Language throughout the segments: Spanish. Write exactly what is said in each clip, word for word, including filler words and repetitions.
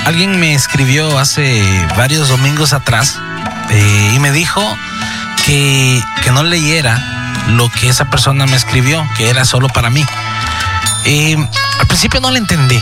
alguien me escribió hace varios domingos atrás eh, y me dijo que, que no leyera lo que esa persona me escribió, que era solo para mí. Eh, al principio no lo entendí.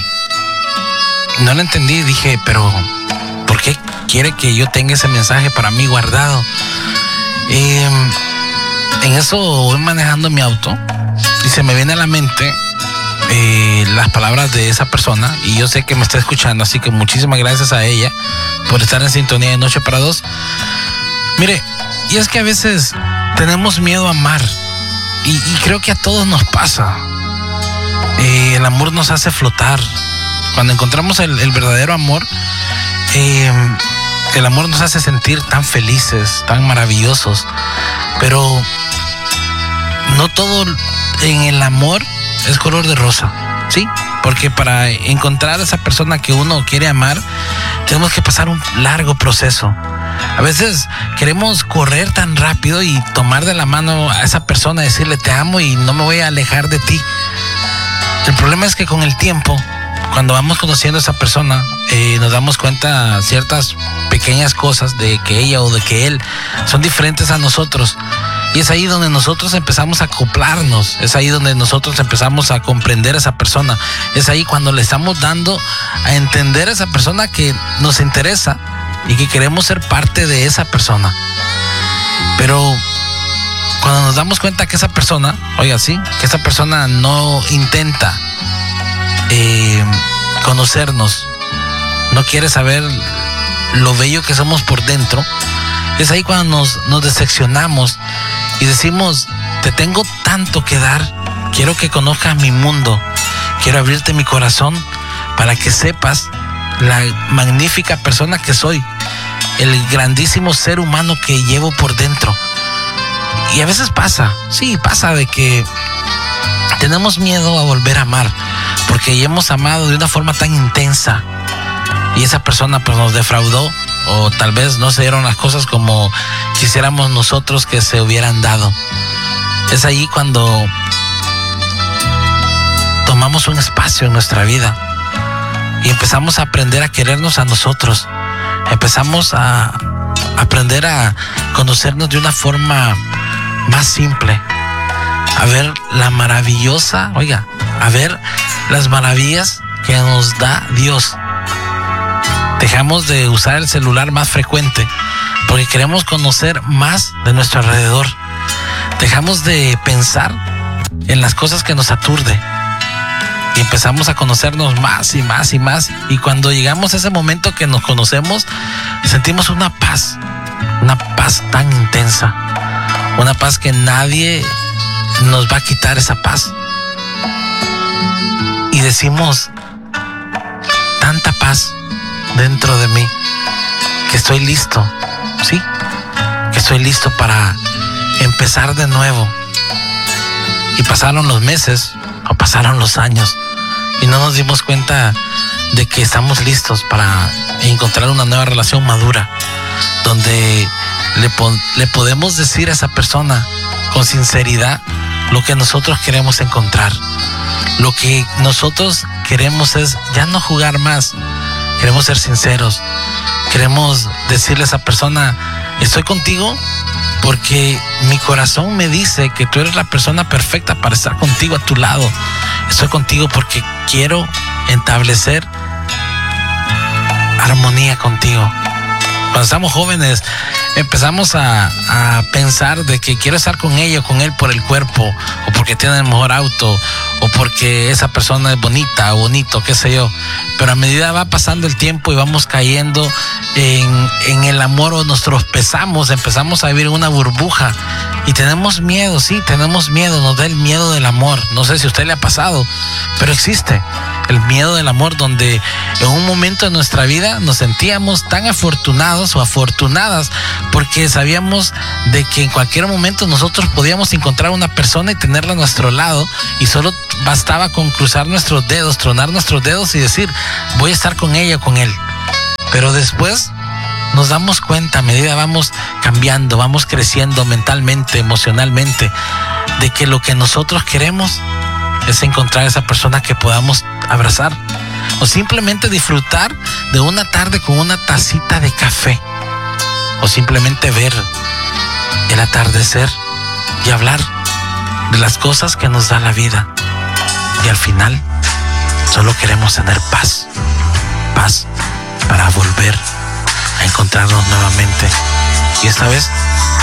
No lo entendí, dije, pero ¿por qué quiere que yo tenga ese mensaje para mí guardado? Eh, en eso voy manejando mi auto y se me viene a la mente eh, las palabras de esa persona, y yo sé que me está escuchando, así que muchísimas gracias a ella por estar en sintonía de Noche para Dos. Mire, y es que a veces tenemos miedo a amar, y, y creo que a todos nos pasa. Eh, el amor nos hace flotar. Cuando encontramos el, el verdadero amor, eh, el amor nos hace sentir tan felices, tan maravillosos. Pero no todo en el amor es color de rosa, ¿sí? Porque para encontrar a esa persona que uno quiere amar, tenemos que pasar un largo proceso. A veces queremos correr tan rápido y tomar de la mano a esa persona, decirle te amo y no me voy a alejar de ti. El problema es que con el tiempo, cuando vamos conociendo a esa persona, eh, nos damos cuenta ciertas pequeñas cosas de que ella o de que él son diferentes a nosotros. Y es ahí donde nosotros empezamos a acoplarnos, es ahí donde nosotros empezamos a comprender a esa persona. Es ahí cuando le estamos dando a entender a esa persona que nos interesa y que queremos ser parte de esa persona. Pero cuando nos damos cuenta que esa persona, oiga, sí, que esa persona no intenta eh, conocernos, no quiere saber lo bello que somos por dentro, es ahí cuando nos, nos decepcionamos y decimos, te tengo tanto que dar, quiero que conozcas mi mundo, quiero abrirte mi corazón para que sepas la magnífica persona que soy, el grandísimo ser humano que llevo por dentro. Y a veces pasa, sí, pasa de que tenemos miedo a volver a amar, porque ya hemos amado de una forma tan intensa y esa persona pues nos defraudó, o tal vez no se dieron las cosas como quisiéramos nosotros que se hubieran dado. Es ahí cuando tomamos un espacio en nuestra vida y empezamos a aprender a querernos a nosotros. Empezamos a aprender a conocernos de una forma más simple, a ver la maravillosa, oiga, a ver las maravillas que nos da Dios. Dejamos de usar el celular más frecuente porque queremos conocer más de nuestro alrededor. Dejamos de pensar en las cosas que nos aturde y empezamos a conocernos más y más y más. Y cuando llegamos a ese momento que nos conocemos, sentimos una paz, una paz tan intensa, una paz que nadie nos va a quitar esa paz. Y decimos, tanta paz dentro de mí, que estoy listo, ¿sí? Que estoy listo para empezar de nuevo. Y pasaron los meses o pasaron los años y no nos dimos cuenta de que estamos listos para encontrar una nueva relación madura, donde le, po- le podemos decir a esa persona con sinceridad lo que nosotros queremos encontrar. Lo que nosotros queremos es ya no jugar más. Queremos ser sinceros. Queremos decirle a esa persona, estoy contigo porque mi corazón me dice que tú eres la persona perfecta para estar contigo a tu lado. Estoy contigo porque quiero establecer armonía contigo. Cuando estamos jóvenes empezamos a, a pensar de que quiero estar con ella o con él por el cuerpo, o porque tiene el mejor auto, o porque esa persona es bonita o bonito, qué sé yo. Pero a medida va pasando el tiempo y vamos cayendo en, en el amor, o nos tropezamos, empezamos a vivir en una burbuja y tenemos miedo, sí, tenemos miedo, nos da el miedo del amor. No sé si a usted le ha pasado, pero existe el miedo del amor, donde en un momento de nuestra vida nos sentíamos tan afortunados o afortunadas porque sabíamos de que en cualquier momento nosotros podíamos encontrar una persona y tenerla a nuestro lado, y solo bastaba con cruzar nuestros dedos, tronar nuestros dedos y decir, voy a estar con ella o con él. Pero después nos damos cuenta, a medida vamos cambiando, vamos creciendo mentalmente, emocionalmente, de que lo que nosotros queremos es encontrar a esa persona que podamos abrazar, o simplemente disfrutar de una tarde con una tacita de café, o simplemente ver el atardecer y hablar de las cosas que nos da la vida. Y al final solo queremos tener paz, paz para volver a encontrarnos nuevamente, y esta vez